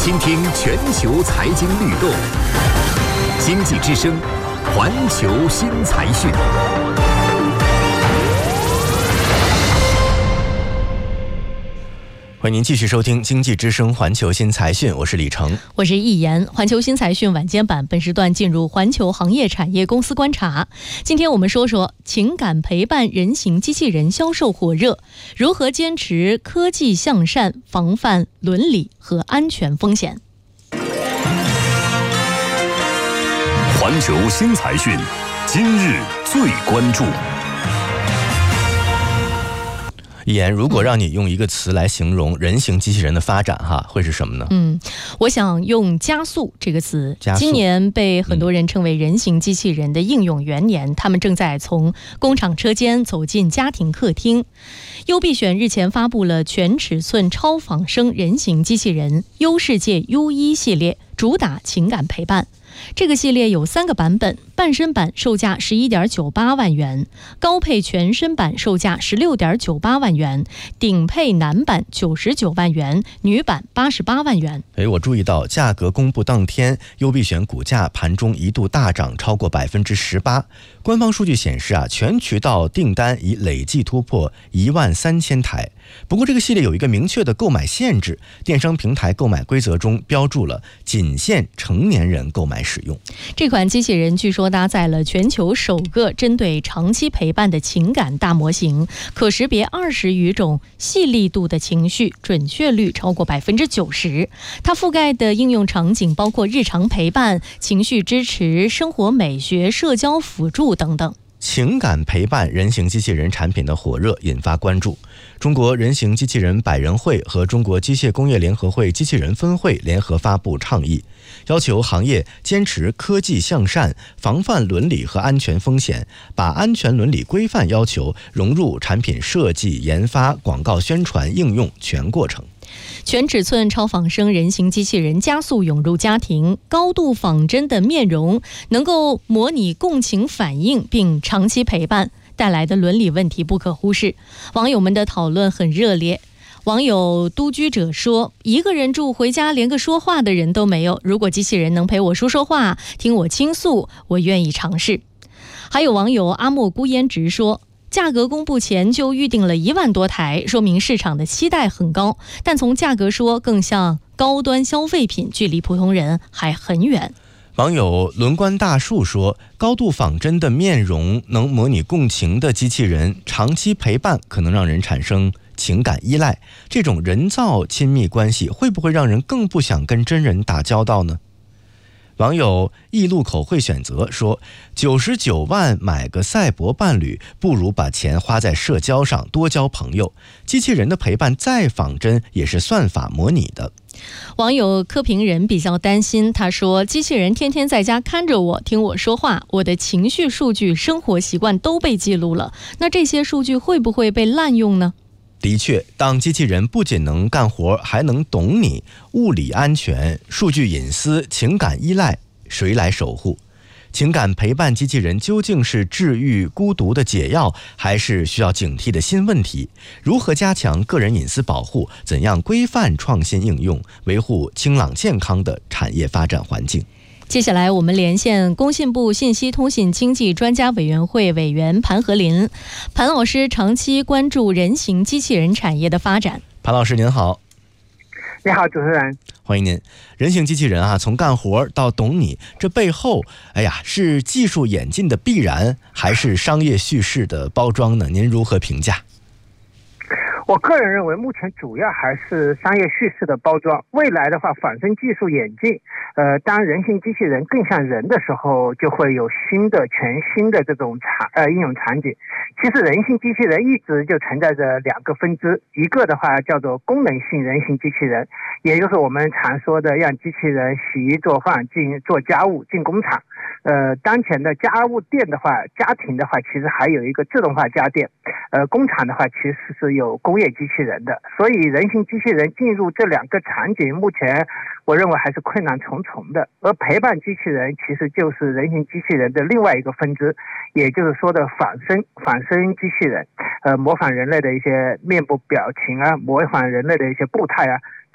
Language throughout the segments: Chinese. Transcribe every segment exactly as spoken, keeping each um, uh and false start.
倾听全球财经律动，经济之声，环球新财讯。 欢迎您继续收听经济之声环球新财讯，我是李成， 我是易言。环球新财讯晚间版本时段进入环球行业产业公司观察。今天我们说说情感陪伴人形机器人销售火热，如何坚持科技向善，防范伦理和安全风险。 环球新财讯，今日最关注。 易言，如果让你用一个词来形容人形机器人的发展哈，会是什么呢？ 嗯，我想用加速这个词。 加速， 今年被很多人称为人形机器人的应用元年，嗯、他们正在从工厂车间走进家庭客厅。优必选日前发布了全尺寸超仿生人形机器人优世界 U 一 系列，主打情感陪伴。这个系列有三个版本，半身版售价 十一点九八万元，高配全身版售价 十六点九八万元，顶配男版九十九万元，女版八十八万元。 哎，我注意到价格公布当天，优必选股价盘中一度大涨超过百分之十八。官方数据显示啊，全渠道订单已累计突破一万三千台。不过这个系列有一个明确的购买限制，电商平台购买规则中标注了仅限成年人购买使用。 这款机器人据说搭载了全球首个针对长期陪伴的情感大模型，可识别二十余种细腻度的情绪，准确率超过百分之九十。它覆盖的应用场景包括日常陪伴、情绪支持、生活美学、社交辅助等等。 情感陪伴人形机器人产品的火热引发关注。中国人形机器人百人会和中国机械工业联合会机器人分会联合发布倡议，要求行业坚持科技向善，防范伦理和安全风险，把安全伦理规范要求融入产品设计、研发、广告宣传、应用全过程。 全尺寸超仿生人形机器人加速涌入家庭，高度仿真的面容能够模拟共情反应并长期陪伴，带来的伦理问题不可忽视。网友们的讨论很热烈。网友都居者说，一个人住回家连个说话的人都没有，如果机器人能陪我说说话，听我倾诉，我愿意尝试。还有网友阿莫孤烟直说，价格公布前就预定了一万多台，说明市场的期待很高，但从价格说更像高端消费品，距离普通人还很远。 网友轮观大树说，高度仿真的面容能模拟共情的机器人，长期陪伴可能让人产生情感依赖，这种人造亲密关系会不会让人更不想跟真人打交道呢？网友易路口会选择说，九十九万买个赛博伴侣，不如把钱花在社交上，多交朋友。机器人的陪伴再仿真，也是算法模拟的。 网友柯平人比较担心，他说，机器人天天在家看着我，听我说话，我的情绪数据、生活习惯都被记录了，那这些数据会不会被滥用呢？ 的确，当机器人不仅能干活，还能懂你，物理安全、数据隐私、情感依赖，谁来守护？情感陪伴机器人究竟是治愈孤独的解药，还是需要警惕的新问题？如何加强个人隐私保护？怎样规范创新应用，维护清朗健康的产业发展环境？ 接下来我们连线工信部信息通信经济专家委员会委员盘和林。盘老师长期关注人形机器人产业的发展。 盘老师您好。 你好，主持人。 欢迎您。人形机器人啊，从干活到懂你，这背后，哎呀，是技术演进的必然，还是商业叙事的包装呢？您如何评价？ 我个人认为，目前主要还是商业叙事的包装。未来的话，仿生技术演进，呃，当人形机器人更像人的时候，就会有新的、全新的这种场呃应用场景。其实，人形机器人一直就存在着两个分支，一个的话叫做功能性人形机器人，也就是我们常说的让机器人洗衣做饭、进做家务、进工厂。呃，当前的家务店的话，家庭的话，其实还有一个自动化家电。呃，工厂的话，其实是有工业机器人的，所以人形机器人进入这两个场景，目前我认为还是困难重重的。而陪伴机器人其实就是人形机器人的另外一个分支，也就是说的仿生仿生机器人，呃，模仿人类的一些面部表情啊，模仿人类的一些步态啊，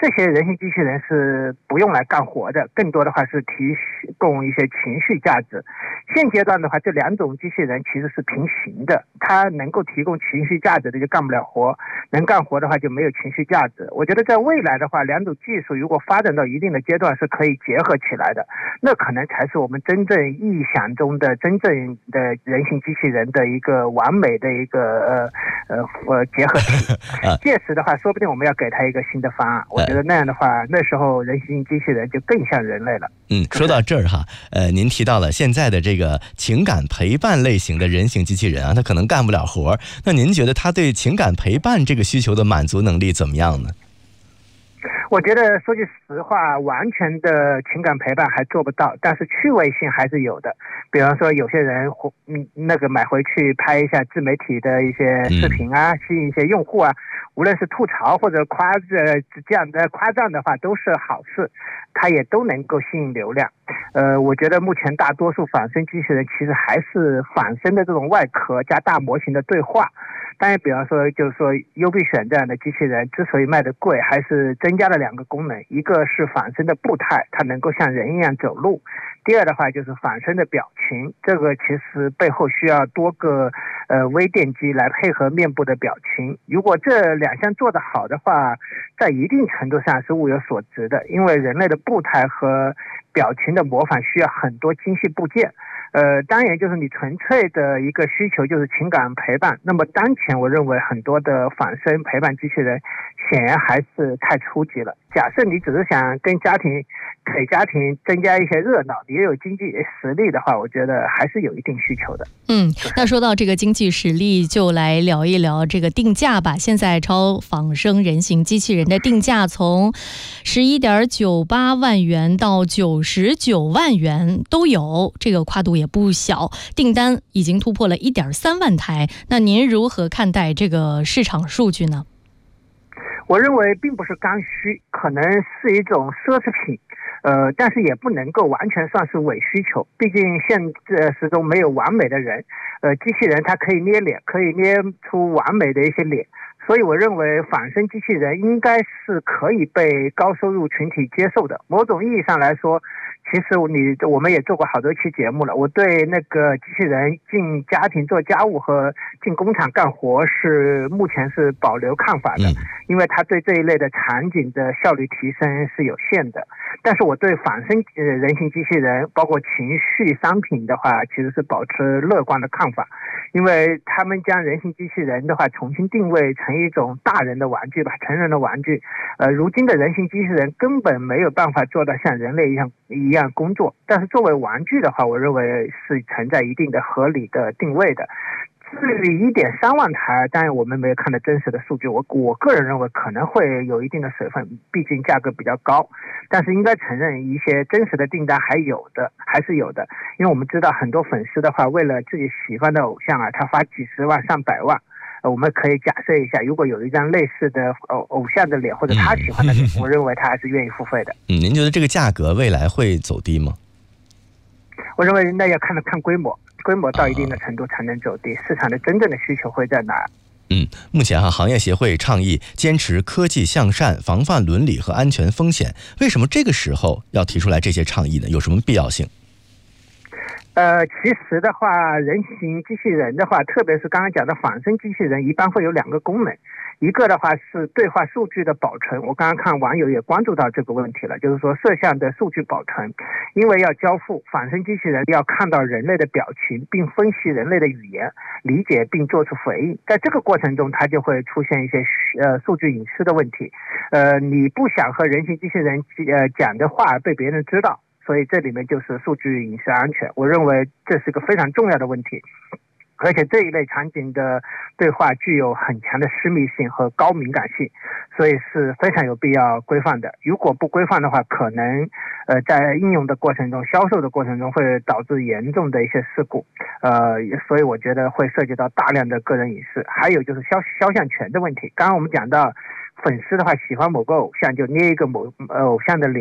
这些人形机器人是不用来干活的，更多的话是提供一些情绪价值。现阶段的话，这两种机器人其实是平行的，它能够提供情绪价值的就干不了活，能干活的话就没有情绪价值。我觉得在未来的话，两种技术如果发展到一定的阶段是可以结合起来的，那可能才是我们真正意想中的真正的人形机器人的一个完美的一个呃呃呃结合体。届时的话，说不定我们要给它一个新的方案。我觉得那样的话，那时候人形机器人就更像人类了。 嗯，说到这儿哈，呃，您提到了现在的这个情感陪伴类型的人形机器人啊，它可能干不了活，那您觉得它对情感陪伴这个需求的满足能力怎么样呢？ 我觉得说句实话，完全的情感陪伴还做不到，但是趣味性还是有的。比方说有些人嗯那个买回去拍一下自媒体的一些视频啊，吸引一些用户啊，无论是吐槽或者夸这这样的夸赞的话，都是好事，它也都能够吸引流量。呃，我觉得目前大多数仿生机器人其实还是仿生的这种外壳加大模型的对话。当然，比方说，就是说优必选这样的机器人之所以卖得贵，还是增加了两个功能，一个是仿生的步态，它能够像人一样走路；第二的话就是仿生的表情，这个其实背后需要多个呃微电机来配合面部的表情。如果这两项做得好的话，在一定程度上是物有所值的，因为人类的步态和表情的模仿需要很多精细部件。呃，当然就是你纯粹的一个需求就是情感陪伴，那么当前我认为很多的仿生陪伴机器人显然还是太初级了。假设你只是想跟家庭给家庭增加一些热闹，也有经济实力的话，我觉得还是有一定需求的。 嗯，那说到这个经济实力，就来聊一聊这个定价吧。现在超仿生人形机器人的定价从十一点九八万元到九十九万元都有，这个跨度也不小，订单已经突破了一点三万台。那您如何看待这个市场数据呢？ 我认为并不是刚需，可能是一种奢侈品，呃，但是也不能够完全算是伪需求。毕竟现实中没有完美的人，呃，机器人它可以捏脸，可以捏出完美的一些脸，所以我认为仿生机器人应该是可以被高收入群体接受的。某种意义上来说，其实你我们也做过好多期节目了，我对那个机器人进家庭做家务和进工厂干活是目前是保留看法的，因为它对这一类的场景的效率提升是有限的。但是我对仿生人形机器人包括情绪商品的话，其实是保持乐观的看法，因为他们将人形机器人的话重新定位成一种大人的玩具吧，成人的玩具。呃，如今的人形机器人根本没有办法做到像人类一样一样工作，但是作为玩具的话，我认为是存在一定的合理的定位的。至于一点三万台，当然我们没有看到真实的数据，我我个人认为可能会有一定的水分，毕竟价格比较高。但是应该承认一些真实的订单还有的，还是有的，因为我们知道很多粉丝的话，为了自己喜欢的偶像啊，他花几十万上百万。呃，我们可以假设一下，如果有一张类似的偶偶像的脸或者他喜欢的脸，我认为他还是愿意付费的。 嗯，您觉得这个价格未来会走低吗？ 我认为那要看看规模。规模到一定的程度才能走低，市场的真正的需求会在哪？ 嗯，目前哈、啊，行业协会倡议坚持科技向善，防范伦理和安全风险。为什么这个时候要提出来这些倡议呢？有什么必要性？ 呃，其实的话，人形机器人的话，特别是刚刚讲的仿生机器人，一般会有两个功能。一个的话是对话数据的保存，我刚刚看网友也关注到这个问题了，就是说摄像的数据保存，因为要交付，仿生机器人要看到人类的表情，并分析人类的语言，理解并做出回应，在这个过程中，它就会出现一些呃数据隐私的问题，呃，你不想和人形机器人呃讲的话被别人知道，所以这里面就是数据隐私安全，我认为这是个非常重要的问题。而且这一类场景的对话具有很强的私密性和高敏感性，所以是非常有必要规范的。如果不规范的话，可能呃在应用的过程中、销售的过程中会导致严重的一些事故，呃，所以我觉得会涉及到大量的个人隐私。还有就是肖肖像权的问题。刚刚我们讲到，粉丝的话喜欢某个偶像就捏一个某呃偶像的脸，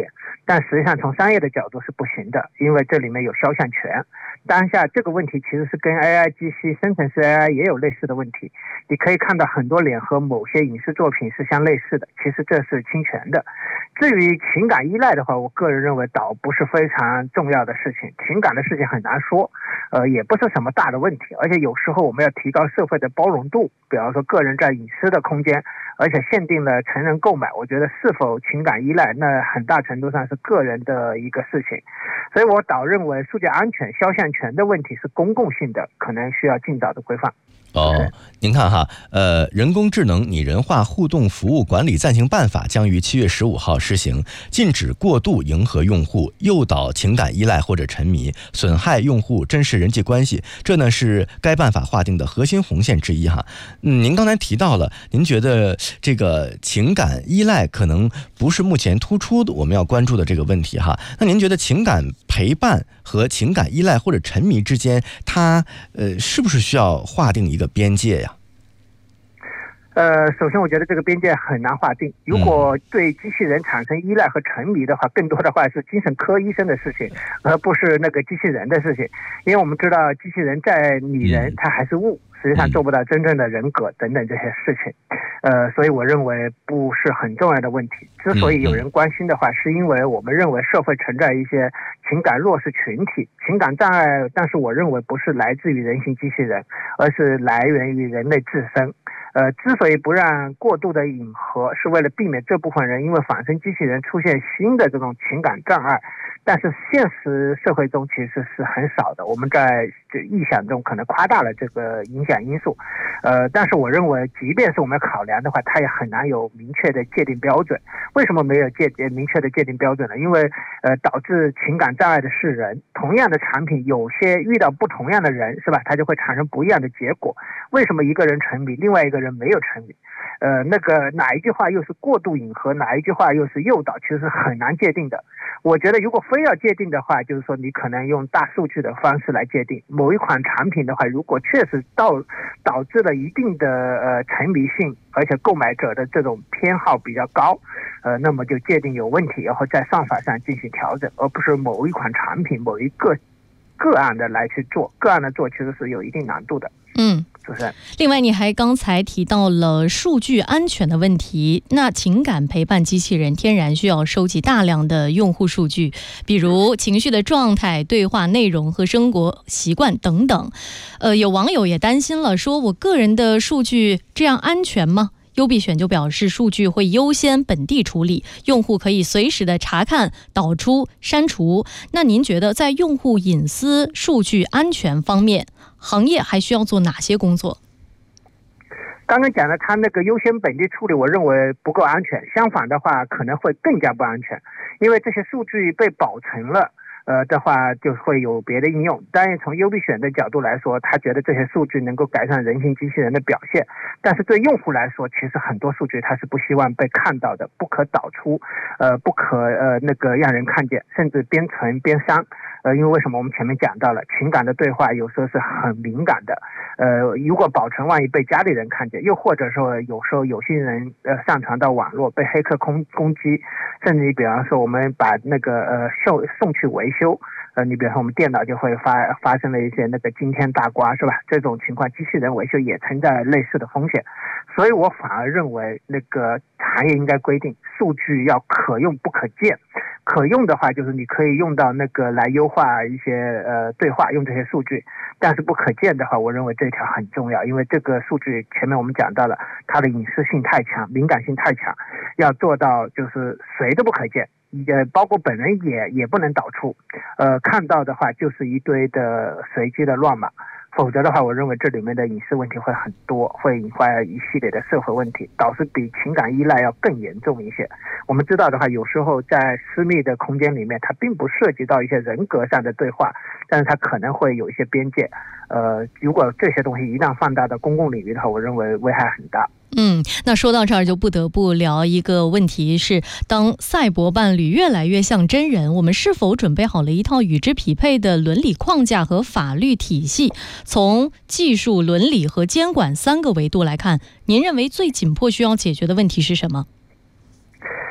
但实际上从商业的角度是不行的，因为这里面有肖像权。当下这个问题其实是跟 A I 机器生成式 A I 也有类似的问题，你可以看到很多脸和某些影视作品是相类似的，其实这是侵权的。至于情感依赖的话，我个人认为倒不是非常重要的事情，情感的事情很难说，呃，也不是什么大的问题，而且有时候我们要提高社会的包容度，比方说个人在隐私的空间，而且限定了成人购买，我觉得是否情感依赖，那很大程度上是个人的一个事情。所以我倒认为数据安全、肖像权的问题是公共性的，可能需要尽早的规范。 哦，您看哈，呃，人工智能拟人化互动服务管理暂行办法将于七月十五号施行，禁止过度迎合用户，诱导情感依赖或者沉迷，损害用户真实人际关系。这呢是该办法划定的核心红线之一哈。嗯，您刚才提到了，您觉得这个情感依赖可能不是目前突出的我们要关注的这个问题哈。那您觉得情感陪伴和情感依赖或者沉迷之间，它呃是不是需要划定一个边界呀？ 呃，首先我觉得这个边界很难划定。如果对机器人产生依赖和沉迷的话，更多的话是精神科医生的事情，而不是那个机器人的事情。因为我们知道机器人再拟人，它还是物，实际上做不到真正的人格等等这些事情。呃，所以我认为不是很重要的问题。之所以有人关心的话，是因为我们认为社会存在一些情感弱势群体、情感障碍，但是我认为不是来自于人形机器人，而是来源于人类自身。呃，之所以不让过度的迎合，是为了避免这部分人因为仿生机器人出现新的这种情感障碍。但是现实社会中其实是很少的，我们在臆想中可能夸大了这个影响因素。呃，但是我认为，即便是我们考量的话，它也很难有明确的界定标准。为什么没有界明确的界定标准呢？因为呃，导致情感障碍的是人，同样的产品，有些遇到不同样的人，是吧？它就会产生不一样的结果。为什么一个人沉迷，另外一个人没有沉迷？呃，那个哪一句话又是过度迎合，哪一句话又是诱导，其实是很难界定的。我觉得如果非要界定的话，就是说你可能用大数据的方式来界定某一款产品的话，如果确实导导致了一定的呃沉迷性，而且购买者的这种偏好比较高，呃，那么就界定有问题，然后在算法上进行调整，而不是某一款产品某一个个案的来去做，个案的做其实是有一定难度的。 嗯， 主持人。 另外，你还刚才提到了数据安全的问题。那情感陪伴机器人天然需要收集大量的用户数据，比如情绪的状态、对话内容和生活习惯等等。呃，有网友也担心了，说我个人的数据这样安全吗？优必选就表示，数据会优先本地处理，用户可以随时的查看、导出、删除。那您觉得在用户隐私、数据安全方面，行业还需要做哪些工作？ 刚刚讲的他那个优先本地处理，我认为不够安全，相反的话可能会更加不安全，因为这些数据被保存了呃的话就会有别的应用。当然从优必选的角度来说，他觉得这些数据能够改善人形机器人的表现，但是对用户来说，其实很多数据他是不希望被看到的，不可导出，呃不可呃那个让人看见，甚至边存边删。呃，因为为什么我们前面讲到了情感的对话有时候是很敏感的，呃，如果保存万一被家里人看见，又或者说有时候有些人呃上传到网络被黑客攻攻击，甚至于比方说我们把那个呃送送去维修，呃，你比方说我们电脑就会发发生了一些那个惊天大瓜，是吧？这种情况机器人维修也存在类似的风险，所以我反而认为那个行业应该规定数据要可用不可见。可用的话就是你可以用到那个来优化一些呃对话，用这些数据，但是不可见的话，我认为这条很重要，因为这个数据前面我们讲到了，它的隐私性太强，敏感性太强，要做到就是谁都不可见，也包括本人也也不能导出，呃，看到的话就是一堆的随机的乱码。否则的话，我认为这里面的隐私问题会很多，会引发一系列的社会问题，导致比情感依赖要更严重一些。我们知道的话，有时候在私密的空间里面，它并不涉及到一些人格上的对话，但是它可能会有一些边界。呃，如果这些东西一旦放大到公共领域的话，我认为危害很大。 嗯，那说到这儿就不得不聊一个问题是，当赛博伴侣越来越像真人，我们是否准备好了一套与之匹配的伦理框架和法律体系？从技术、伦理和监管三个维度来看，您认为最紧迫需要解决的问题是什么？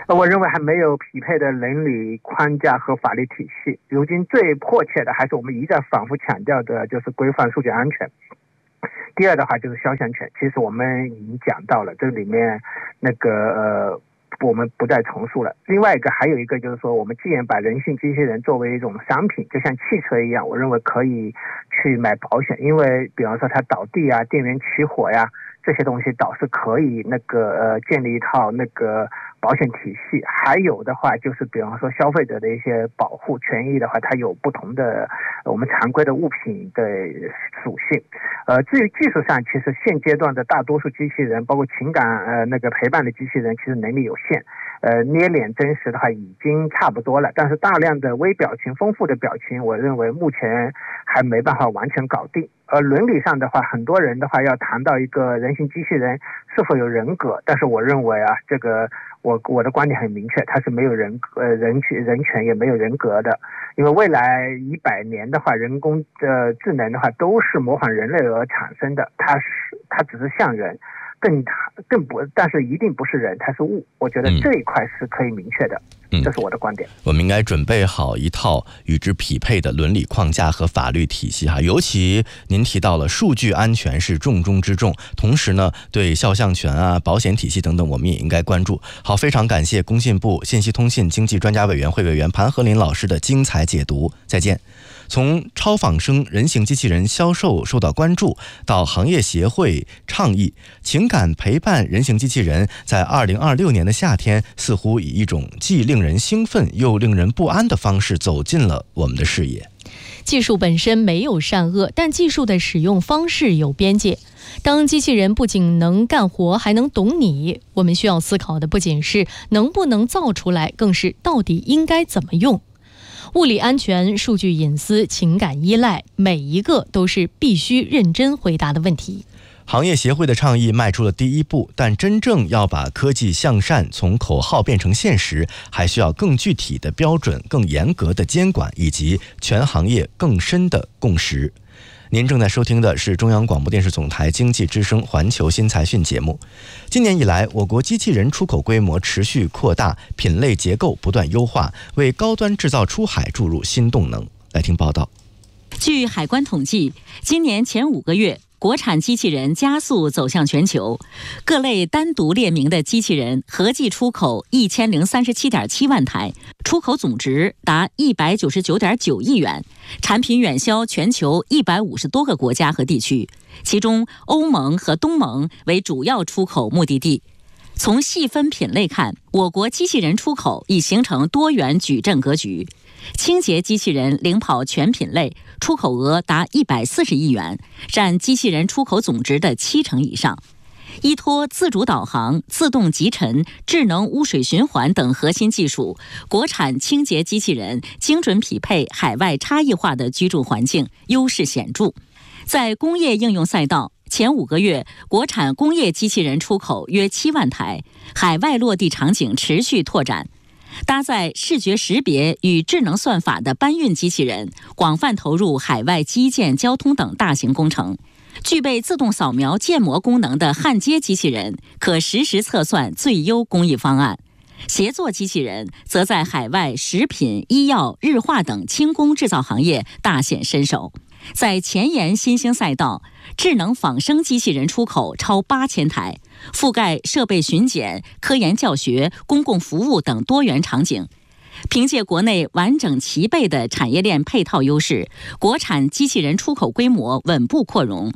我认为还没有匹配的伦理框架和法律体系。如今最迫切的还是我们一再反复强调的，就是规范数据安全。第二的话就是肖像权，其实我们已经讲到了，这里面那个呃。我们不再重述了。另外一个还有一个就是说，我们既然把人性机器人作为一种商品，就像汽车一样，我认为可以去买保险，因为比方说它倒地啊、电源起火呀，这些东西倒是可以那个呃建立一套那个保险体系。还有的话就是比方说消费者的一些保护权益的话，它有不同的我们常规的物品的属性。呃，至于技术上，其实现阶段的大多数机器人，包括情感呃那个陪伴的机器人，其实能力有限。呃，捏脸真实的话已经差不多了，但是大量的微表情、丰富的表情，我认为目前还没办法完全搞定。而伦理上的话，很多人的话要谈到一个人形机器人是否有人格，但是我认为啊，这个我我的观点很明确，它是没有人格、呃人权、人权也没有人格的。因为未来一百年的话，人工的智能的话都是模仿人类而产生的，它是它只是像人。更更不，但是一定不是人，它是物。我觉得这一块是可以明确的，嗯、这是我的观点。 我们应该准备好一套与之匹配的伦理框架和法律体系哈。尤其您提到了数据安全是重中之重，同时呢，对肖像权啊、保险体系等等，我们也应该关注。好，非常感谢工信部信息通信经济专家委员会委员盘和林老师的精彩解读。再见。从超仿生人形机器人销售受到关注，到行业协会倡议，情感陪伴人形机器人在二零二六年的夏天，似乎以一种既令人兴奋又令人不安的方式走进了我们的视野。 技术本身没有善恶，但技术的使用方式有边界。当机器人不仅能干活，还能懂你，我们需要思考的不仅是能不能造出来，更是到底应该怎么用。物理安全、数据隐私、情感依赖，每一个都是必须认真回答的问题。 行业协会的倡议迈出了第一步，但真正要把科技向善从口号变成现实，还需要更具体的标准、更严格的监管，以及全行业更深的共识。您正在收听的是中央广播电视总台经济之声环球新财讯节目。今年以来，我国机器人出口规模持续扩大，品类结构不断优化，为高端制造出海注入新动能。来听报道。 据海关统计，今年前五个月，国产机器人加速走向全球，各类单独列明的机器人合计出口一千零三十七点七万台，出口总值达一百九十九点九亿元，产品远销全球一百五十多个国家和地区，其中欧盟和东盟为主要出口目的地。从细分品类看，我国机器人出口已形成多元矩阵格局。清洁机器人领跑全品类，出口额达一百四十亿元，占机器人出口总值的七成以上。依托自主导航、自动集尘、智能污水循环等核心技术，国产清洁机器人精准匹配海外差异化的居住环境，优势显著。在工业应用赛道，前五个月，国产工业机器人出口约七万台，海外落地场景持续拓展。搭载视觉识别与智能算法的搬运机器人，广泛投入海外基建、交通等大型工程。具备自动扫描建模功能的焊接机器人，可实时测算最优工艺方案。协作机器人则在海外食品、医药、日化等轻工制造行业大显身手。在前沿新兴赛道，智能仿生机器人出口超八千台，覆盖设备巡检、科研教学、公共服务等多元场景。凭借国内完整齐备的产业链配套优势，国产机器人出口规模稳步扩容。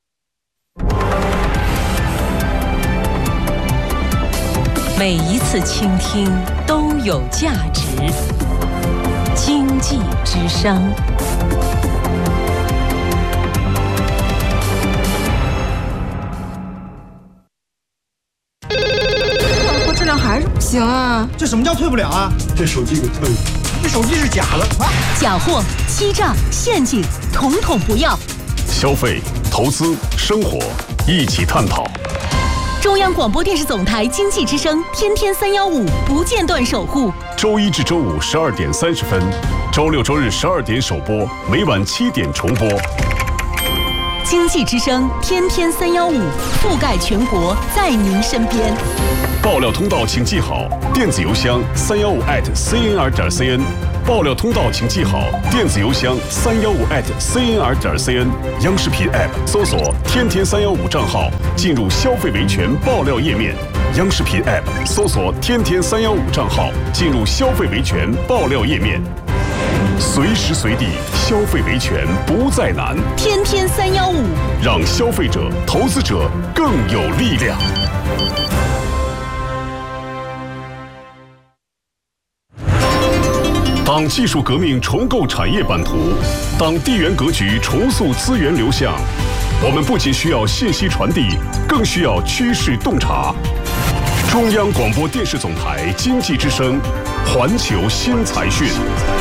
每一次倾听都有价值。经济之声。 质量还是不行啊！ 这什么叫退不了啊？这手机给退了，这手机是假的啊！ 假货、欺诈、陷阱，统统不要。 消费、投资、生活，一起探讨。 中央广播电视总台经济之声，天天三幺五不间断守护。 周一至周五十二点三十分，周六周日十二点首播，每晚七点重播。 经济之声天天三幺五，覆盖全国，在您身边。 爆料通道请记好，电子邮箱三幺五 at cnr 点 cn。爆料通道请记好，电子邮箱三幺五 at cnr 点 cn。央视频 App 搜索“天天三幺五”账号，进入消费维权爆料页面。央视频 App 搜索“天天三幺五”账号，进入消费维权爆料页面。随时随地消费维权不再难， 天天三幺五， 让消费者、投资者更有力量。当技术革命重构产业版图，当地缘格局重塑资源流向，我们不仅需要信息传递，更需要趋势洞察。中央广播电视总台经济之声，环球新财讯。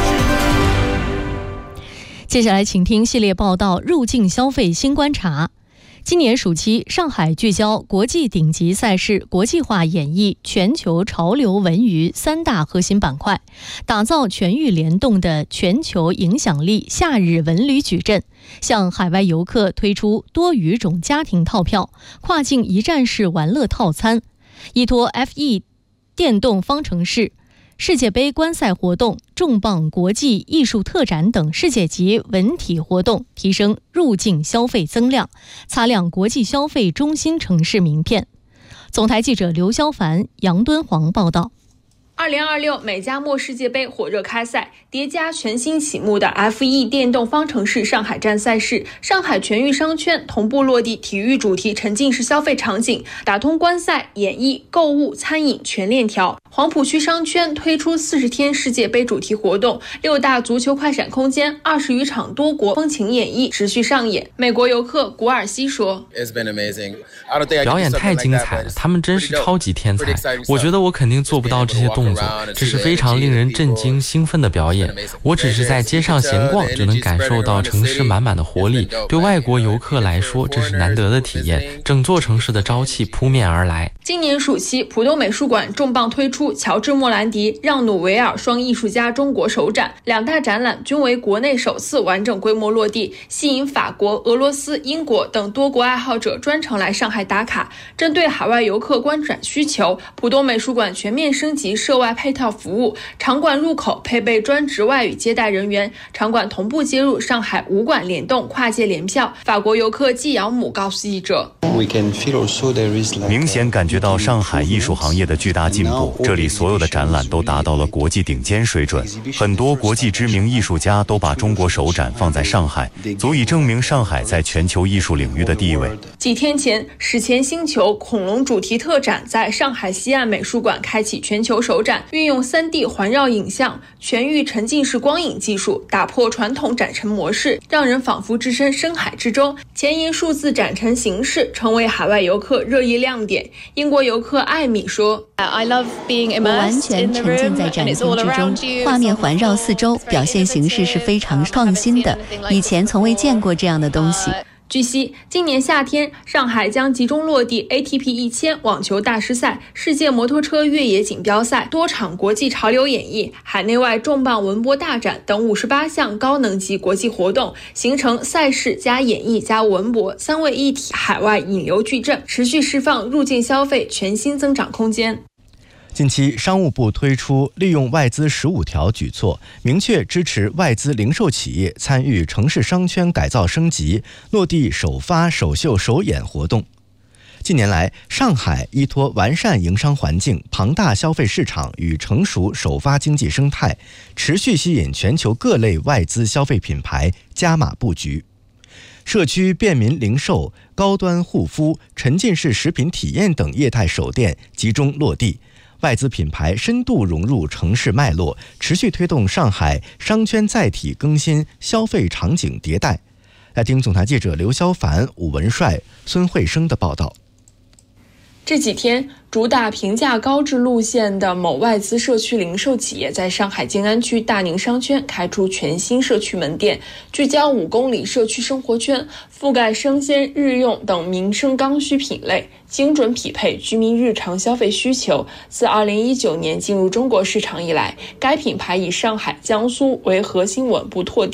接下来请听系列报道《入境消费新观察》。今年暑期，上海聚焦国际顶级赛事国际化演绎、全球潮流文娱三大核心板块，打造全域联动的全球影响力夏日文旅矩阵，向海外游客推出多语种家庭套票、跨境一站式玩乐套餐，依托 F 一 电动方程式、世界杯观赛活动、重磅国际艺术特展等世界级文体活动，提升入境消费增量，擦亮国际消费中心城市名片。总台记者刘潇凡、杨敦煌报道。 二零二六美加墨世界杯火热开赛，叠加全新启幕的 F 一 电动方程式上海站赛事，上海全域商圈同步落地体育主题沉浸式消费场景，打通观赛、演艺、购物、餐饮全链条。黄浦区商圈推出四十天世界杯主题活动，六大足球快闪空间，二十余场多国风情演绎持续上演。美国游客古尔西说：“ 表演太精彩了，他们真是超级天才。我觉得我肯定做不到这些动作，这是非常令人震惊、兴奋的表演。我只是在街上闲逛，就能感受到城市满满的活力。对外国游客来说，这是难得的体验，整座城市的朝气扑面而来。” 今年暑期，浦东美术馆重磅推出乔治·莫兰迪、让·努维尔双艺术家中国首展，两大展览均为国内首次完整规模落地，吸引法国、俄罗斯、英国等多国爱好者专程来上海打卡。针对海外游客观展需求，浦东美术馆全面升级涉外配套服务，场馆入口配备专职外语接待人员，场馆同步接入上海五馆联动跨界联票。法国游客季养姆告诉记者：“ 明显感觉到上海艺术行业的巨大进步，这里所有的展览都达到了国际顶尖水准，很多国际知名艺术家都把中国首展放在上海，足以证明上海在全球艺术领域的地位。” 几天前，史前星球恐龙主题特展在上海西岸美术馆开启全球首展，运用 三 D 环绕影像、全域沉浸式光影技术，打破传统展陈模式，让人仿佛置身深海之中。前沿数字展陈形式成为海外游客热议亮点。英国游客艾米说：“ 我完全沉浸在展厅之中，画面环绕四周，表现形式是非常创新的，以前从未见过这样的东西。” 据悉，今年夏天，上海将集中落地 A T P 一千网球大师赛、世界摩托车越野锦标赛、多场国际潮流演绎、海内外重磅文博大展等五十八项高能级国际活动，形成赛事加演艺加文博三位一体海外引流矩阵，持续释放入境消费全新增长空间。 近期，商务部推出利用外资十五条举措，明确支持外资零售企业参与城市商圈改造升级，落地首发、首秀、首演活动。近年来，上海依托完善营商环境、庞大消费市场与成熟首发经济生态，持续吸引全球各类外资消费品牌加码布局。社区便民零售、高端护肤、沉浸式食品体验等业态首店集中落地。外资品牌深度融入城市脉络，持续推动上海商圈载体更新、消费场景迭代。来听总台记者刘潇凡、武文帅、孙慧生的报道。 这几天，主打平价高质路线的某外资社区零售企业在上海静安区大宁商圈开出全新社区门店，聚焦五公里社区生活圈，覆盖生鲜、日用等民生刚需品类，精准匹配居民日常消费需求。自二零一九年进入中国市场以来，该品牌以上海、江苏为核心稳步拓店。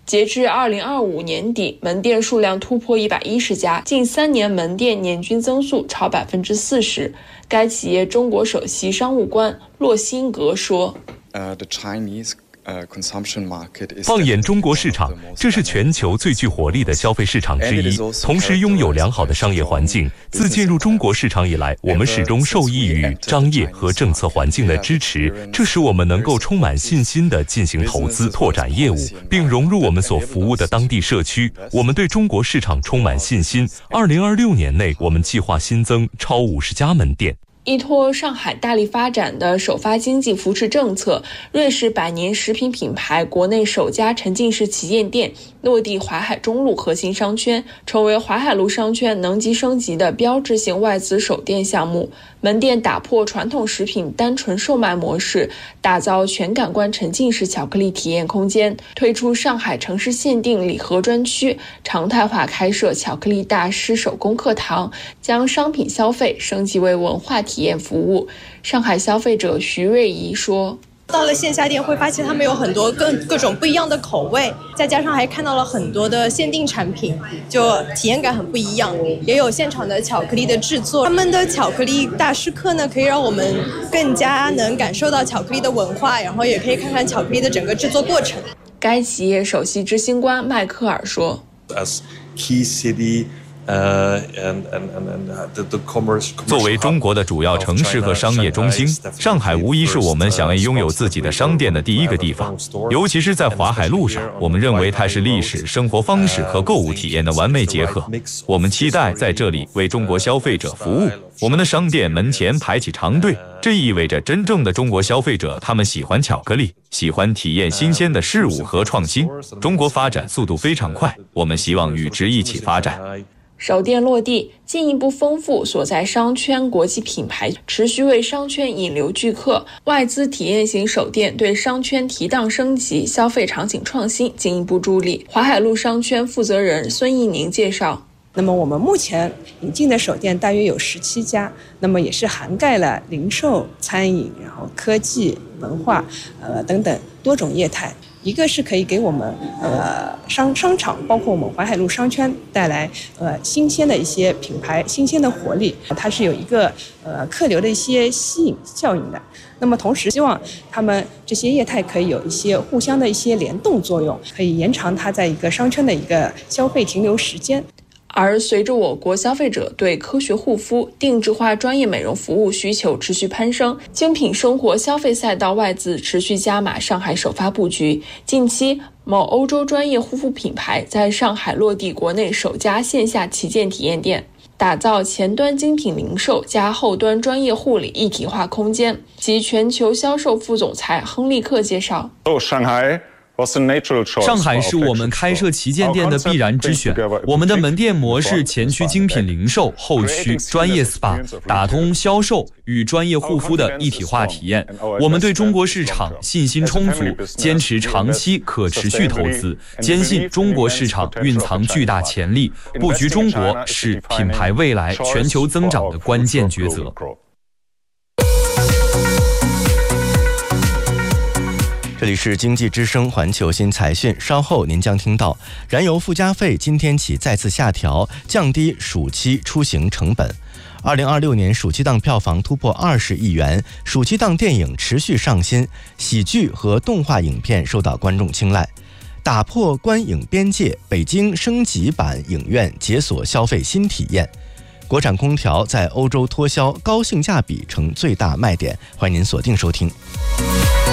截至二零二五年底，门店数量突破一百一十家，近三年门店年均增速超百分之四十。该企业中国首席商务官洛辛格说：“ 呃、uh, ，the Chinese。” 放眼中国市场，这是全球最具活力的消费市场之一，同时拥有良好的商业环境。自进入中国市场以来，我们始终受益于商业和政策环境的支持，这使我们能够充满信心地进行投资、拓展业务，并融入我们所服务的当地社区。我们对中国市场充满信心。二零二六年内，我们计划新增超五十家门店。 依托上海大力发展的首发经济扶持政策，瑞士百年食品品牌国内首家沉浸式旗舰店落地淮海中路核心商圈，成为淮海路商圈能级升级的标志性外资首店项目。门店打破传统食品单纯售卖模式，打造全感官沉浸式巧克力体验空间，推出上海城市限定礼盒专区，常态化开设巧克力大师手工课堂，将商品消费升级为文化体验服务。上海消费者徐瑞怡说：“ 到了线下店会发现他们有很多各各种不一样的口味，再加上还看到了很多的限定产品，就体验感很不一样。也有现场的巧克力的制作，他们的巧克力大师课呢，可以让我们更加能感受到巧克力的文化，然后也可以看看巧克力的整个制作过程。” 该企业首席执行官迈克尔说 ：“As key city。” Uh, and, and, and, and the, the commerce, 作为中国的主要城市和商业中心，上海无疑是我们想要拥有自己的商店的第一个地方。尤其是在淮海路上，我们认为它是历史、生活方式和购物体验的完美结合。我们期待在这里为中国消费者服务。我们的商店门前排起长队，这意味着真正的中国消费者，他们喜欢巧克力，喜欢体验新鲜的事物和创新。中国发展速度非常快，我们希望与之一起发展。 首店落地，进一步丰富所在商圈国际品牌，持续为商圈引流聚客。外资体验型首店对商圈提档升级、消费场景创新进一步助力。淮海路商圈负责人孙艺宁介绍。 那么我们目前引进的首店大约有十七家，那么也是涵盖了零售、餐饮，然后科技、文化，呃等等多种业态。一个是可以给我们呃商商场，包括我们淮海路商圈带来呃新鲜的一些品牌、新鲜的活力，它是有一个呃客流的一些吸引效应的。那么同时希望他们这些业态可以有一些互相的一些联动作用，可以延长它在一个商圈的一个消费停留时间。 而随着我国消费者对科学护肤、定制化专业美容服务需求持续攀升，精品生活消费赛道外资持续加码上海首发布局。近期，某欧洲专业护肤品牌在上海落地国内首家线下旗舰体验店，打造前端精品零售加后端专业护理一体化空间。其全球销售副总裁亨利克介绍：“ 哦，上海。” 上海是我们开设旗舰店的必然之选。我们的门店模式前区精品零售，后区专业 S P A， 打通销售与专业护肤的一体化体验。我们对中国市场信心充足，坚持长期可持续投资，坚信中国市场蕴藏巨大潜力，布局中国是品牌未来全球增长的关键抉择。 这里是经济之声环球新财讯，稍后您将听到燃油附加费今天起再次下调，降低暑期出行成本。二零二六年暑期档票房突破二十亿元，暑期档电影持续上新，喜剧和动画影片受到观众青睐。打破观影边界，北京升级版影院解锁消费新体验。国产空调在欧洲脱销，高性价比成最大卖点。欢迎您锁定收听。